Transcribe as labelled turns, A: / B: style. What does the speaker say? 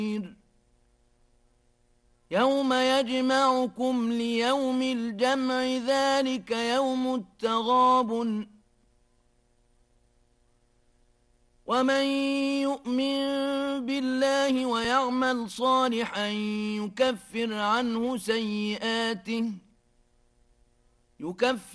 A: يوم يجمعكم ليوم الجمع ذلك يوم التغابن ومن يؤمن بالله ويعمل صالحا يكفر عنه سيئاته